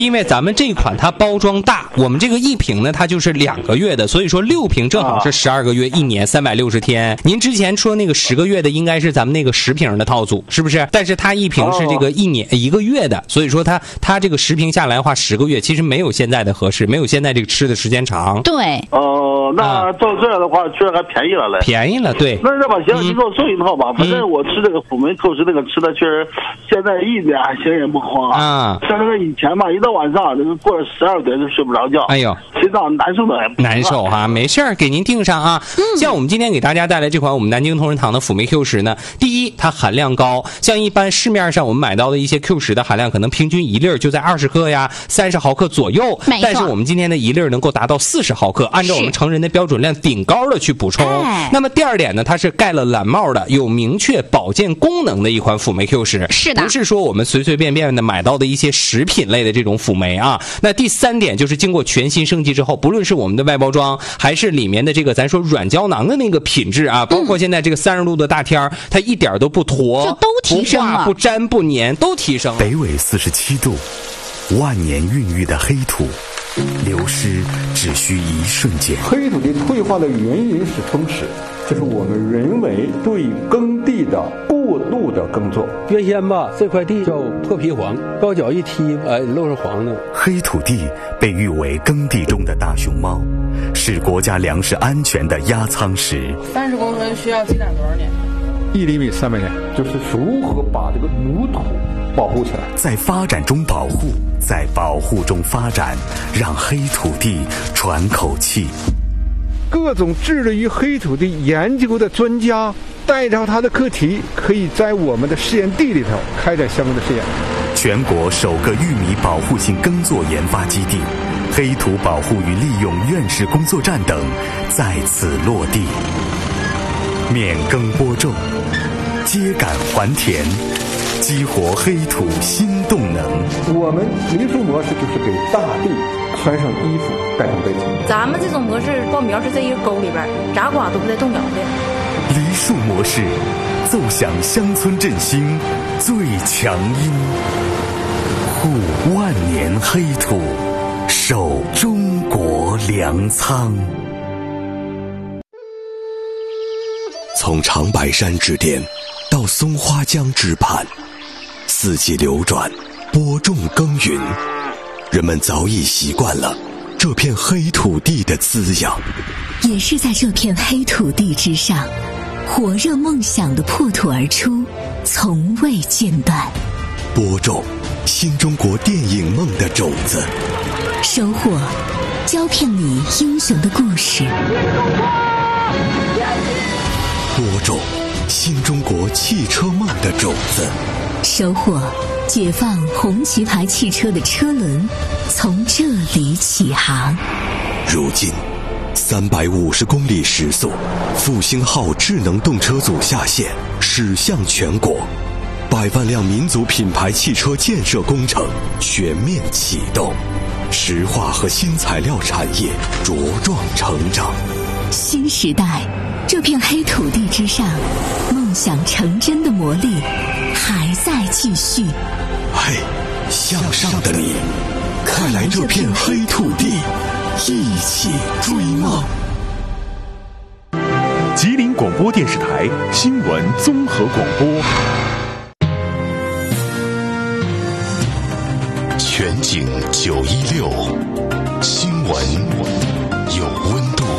因为咱们这款它包装大，我们这个1瓶呢它就是2个月的，所以说6瓶正好是12个月，1年360天。您之前说那个10个月的应该是咱们那个10瓶的套组，是不是？但是它1瓶是这个1个月的，所以说它这个10瓶下来的话10个月，其实没有现在的合适，没有现在这个吃的时间长。 对。 那照这样的话，确实还便宜了嘞。 便宜了，对。 那吧，行，你给我送一套吧。反正我吃这个辅酶蔻实那个吃的确实，现在一点心也不慌啊。像那个以前嘛，一到晚上这个过了12点就睡不着觉。哎呦，心脏难受的很。 难受哈，没事儿，给您定上啊。像我们今天给大家带来这款我们南京同仁堂的辅酶 Q 实呢，第一，它含量高，像一般市面上我们买到的一些 Q 实的含量，可能平均1粒就在20克呀、30毫克左右。但是我们今天的1粒能够达到40毫克，按照我们成人的标准量顶高的去补充。那么第二点呢，它是盖了蓝帽的，有明确保健功能的一款辅酶 Q 实， 是的， 不是说我们随随便便的买到的一些食品类的这种辅酶啊。那第三点就是经过全新升级之后，不论是我们的外包装，还是里面的这个咱说软胶囊的那个品质啊，包括现在这个30度的大天儿，它一点都不坨， 就都提升了， 不粘不粘，都提升。 北纬47度，万年孕育的黑土，流失只需一瞬间。 黑土地退化的原因是风蚀，这是我们人为对耕地的过度的耕作。 原先吧，这块地叫破皮黄，高脚一踢，露是黄的。 黑土地被誉为耕地中的大熊猫，是国家粮食安全的压舱石。 30公分需要积攒多少年 ？1厘米300年，就是如何把这个泥土保护起来， 在发展中保护，在保护中发展，让黑土地喘口气。 各种致力于黑土地研究的专家带着他的课题，可以在我们的试验地里头开展相关的试验。 全国首个玉米保护性耕作研发基地、黑土保护与利用院士工作站等在此落地，免耕播种，秸秆还田，激活黑土新动能。 我们梨树模式就是给大地穿上衣服，盖上被子。 咱们这种模式报苗是在一个沟里边，咋刮都不带动摇的。 梨树模式，奏响乡村振兴最强音，护万年黑土，守中国粮仓。从长白山之巅到松花江之畔，四季流转，播种耕耘，人们早已习惯了这片黑土地的滋养。 也是在这片黑土地之上，火热梦想的破土而出，从未间断。 播种新中国电影梦的种子， 收获胶片里英雄的故事。 播种新中国汽车梦的种子， 收获解放红旗牌汽车的车轮从这里起航。 如今350公里时速，复兴号智能动车组下线，驶向全国，100万辆民族品牌汽车建设工程全面启动，石化和新材料产业茁壮成长。 新时代，这片黑土地之上，梦想成真的魔力还在继续。 嘿，向上的你，快来这片黑土地，一起追梦。 吉林广播电视台新闻综合广播， 全景916，新闻有温度。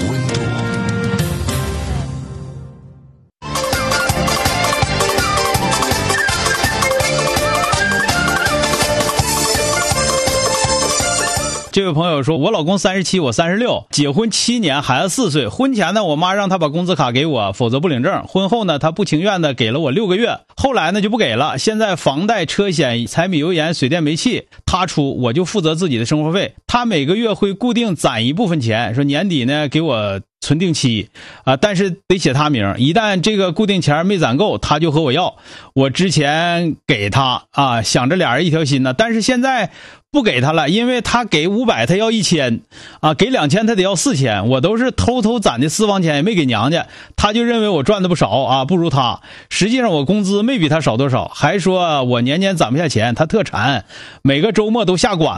这位朋友说，我老公37，我36，结婚7年，孩子4岁。婚前呢，我妈让他把工资卡给我，否则不领证。婚后呢，他不情愿的给了我6个月，后来呢就不给了。现在房贷、车险、柴米油盐、水电煤气他出，我就负责自己的生活费。他每个月会固定攒一部分钱，说年底呢给我存定期但是得写他名，一旦这个固定钱没攒够，他就和我要。我之前给他想着俩人一条心呢，但是现在不给他了，因为他给500他要1000啊，给2000他得要4000，我都是偷偷攒的私房钱，也没给娘家，他就认为我赚的不少啊，不如他。实际上我工资没比他少多少，还说我年年攒不下钱，他特馋，每个周末都下馆